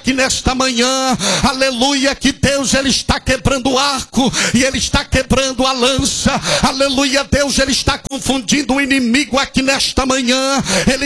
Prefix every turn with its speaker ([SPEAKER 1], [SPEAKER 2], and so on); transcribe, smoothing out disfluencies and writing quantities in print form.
[SPEAKER 1] aqui nesta manhã, aleluia, que Deus, Ele está quebrando o arco e Ele está quebrando a lança, aleluia. Deus, Ele está confundindo o inimigo aqui nesta manhã. Ele